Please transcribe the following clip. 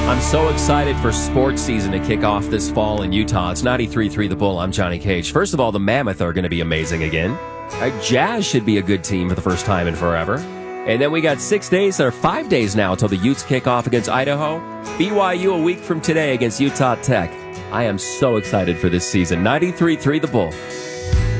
I'm so excited for sports season to kick off this fall in Utah. It's 93.3 The Bull. I'm Johnny Cage. First of all, the Mammoth are going to be amazing again. Jazz should be a good team for the first time in forever. And then we got 6 days, or 5 days now, until the Utes kick off against Idaho. BYU a week from today against Utah Tech. I am so excited for this season. 93.3 The Bull.